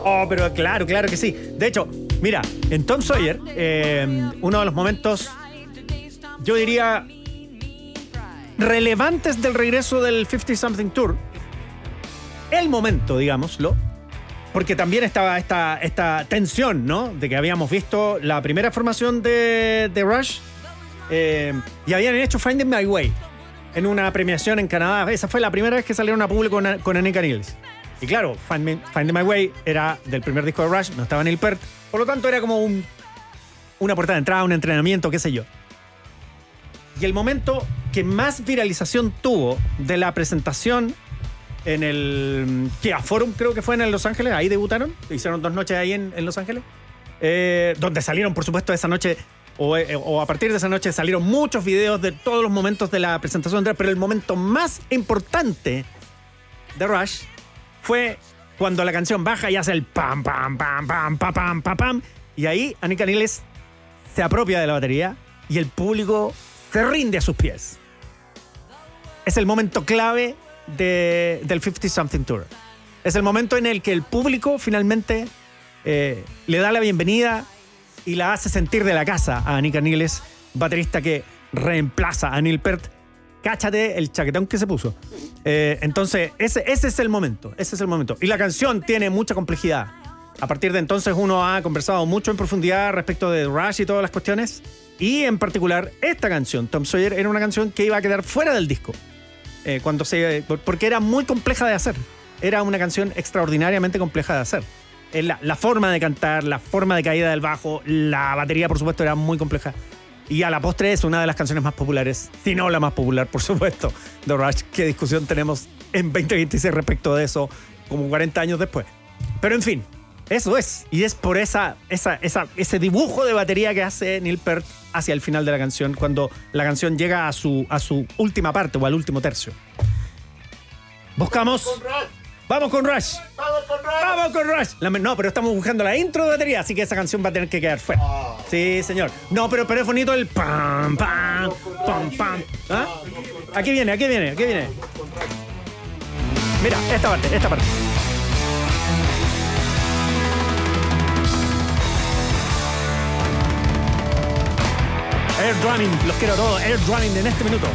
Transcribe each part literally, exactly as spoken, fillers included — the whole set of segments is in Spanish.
Oh, pero claro, claro que sí. De hecho, mira, en Tom Sawyer, eh, uno de los momentos, yo diría, relevantes del regreso del cincuenta Something Tour, el momento, digámoslo, porque también estaba esta, esta tensión, ¿no? De que habíamos visto la primera formación de, de Rush eh, y habían hecho Finding My Way en una premiación en Canadá. Esa fue la primera vez que salieron a público con, con Annika Nils. Y claro, Find Me, Finding My Way era del primer disco de Rush, no estaba Neil Peart, por lo tanto era como un, una puerta de entrada, un entrenamiento, qué sé yo. Y el momento que más viralización tuvo de la presentación en el Kia Forum, creo que fue en Los Ángeles, ahí debutaron, hicieron dos noches ahí en, en Los Ángeles, eh, donde salieron, por supuesto, esa noche, o, eh, o a partir de esa noche salieron muchos videos de todos los momentos de la presentación, pero el momento más importante de Rush fue cuando la canción baja y hace el pam, pam, pam, pam, pam, pam, pam, pam, y ahí Annika Nils se apropia de la batería y el público se rinde a sus pies. Es el momento clave de, del cincuenta Something Tour. Es el momento en el que el público finalmente eh, le da la bienvenida y la hace sentir de la casa a Annika Nils, baterista que reemplaza a Neil Peart. Cáchate el chaquetón que se puso. Eh, entonces, ese, ese es el momento. Ese es el momento. Y la canción tiene mucha complejidad. A partir de entonces uno ha conversado mucho en profundidad respecto de Rush y todas las cuestiones. Y en particular, esta canción, Tom Sawyer, era una canción que iba a quedar fuera del disco. Eh, cuando se, porque era muy compleja de hacer. Era una canción extraordinariamente compleja de hacer. Eh, la, la forma de cantar, la forma de caída del bajo, la batería, por supuesto, era muy compleja. Y a la postre es una de las canciones más populares, si no la más popular, por supuesto, de Rush. ¿Qué discusión tenemos en veinte veintiséis respecto de eso, como cuarenta años después? Pero en fin, eso es. Y es por esa, esa, esa, ese dibujo de batería que hace Neil Peart hacia el final de la canción, cuando la canción llega a su, a su última parte o al último tercio. Buscamos... ¡Vamos con Rush! ¡Vamos con Rush! ¡Vamos con Rush! La, no, pero estamos buscando la intro de batería, así que esa canción va a tener que quedar fuera. Oh. Sí, señor. No, pero, pero es bonito el pam, pam, pam, pam. ¿Ah? Aquí viene, aquí viene, aquí viene. Mira, esta parte, esta parte. Air Drumming, los quiero todos. Air Drumming en este minuto.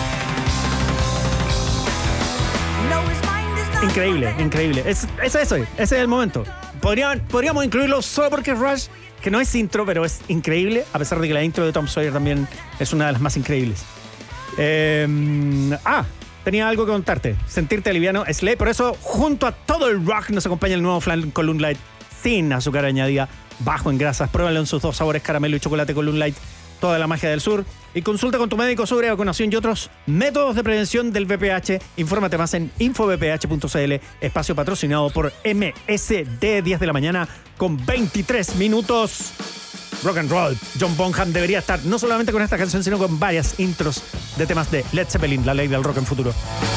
Increíble, increíble. Es, es eso, ese es el momento. Podrían, podríamos incluirlo solo porque es Rush, que no es intro, pero es increíble, a pesar de que la intro de Tom Sawyer también es una de las más increíbles. Eh, ah, tenía algo que contarte. Sentirte liviano, Slay. Por eso, junto a todo el rock, nos acompaña el nuevo flan con Loon Light, sin azúcar añadida, bajo en grasas. Pruébalo en sus dos sabores, caramelo y chocolate con Loon Light. Toda la magia del sur. Y consulta con tu médico sobre vacunación y otros métodos de prevención del V P H. Infórmate más en info v p h punto c l. Espacio patrocinado por M S D, diez de la mañana con veintitrés minutos. Rock and roll. John Bonham debería estar no solamente con esta canción, sino con varias intros de temas de Led Zeppelin, la ley del rock en futuro.